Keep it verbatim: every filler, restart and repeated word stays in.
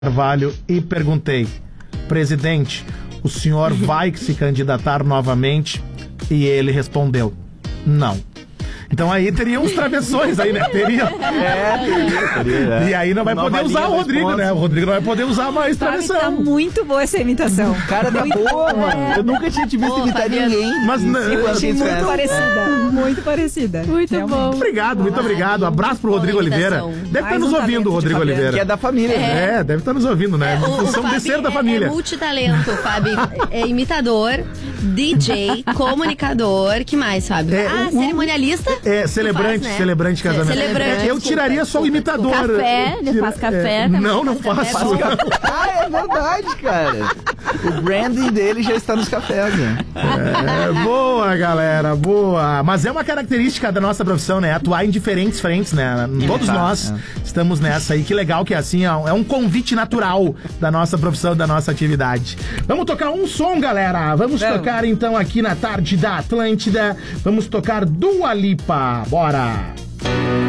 Carvalho e perguntei: presidente, o senhor vai se candidatar novamente? E ele respondeu: não. Então aí teria uns travessões aí, né? Teria. É, teria, teria. É. E aí não vai Nova poder usar o Rodrigo, resposta. né? O Rodrigo não vai poder usar mais travessão. Tá muito boa essa imitação. Cara, tá boa, mano. Eu nunca tinha te visto Pô, imitar Fabiano. ninguém. Mas Em não- cinco eu anos Achei de muito festa. parecida. Muito parecida. Muito Realmente. bom. Obrigado, muito obrigado. Abraço pro Rodrigo Boa Oliveira. imitação. Deve estar Mais nos um ouvindo, talento o de Rodrigo Fabiano. Oliveira. Que é da família, né? É, deve estar nos ouvindo, né? Em função de ser da é, família. É multitalento, Fábio. É imitador, D J, comunicador. Que mais, Fábio? É, ah, o- o- cerimonialista. É, celebrante, Tu faz, né? celebrante de casamento. Celebrante, É, eu desculpa, tiraria só o desculpa, imitador. Café, ele Tira- faz café é, também. Não, não Faz faço. café, Ah, é verdade, cara. O branding dele já está nos cafés, né? É, boa, galera, boa. Mas é uma característica da nossa profissão, né? Atuar em diferentes frentes, né? Todos Tá, nós é. estamos nessa aí. Que legal que é assim, é um é um convite natural da nossa profissão, da nossa atividade. Vamos tocar um som, galera. Vamos Vamos. tocar então aqui na tarde da Atlântida. Vamos tocar Dua Lipa. Bora!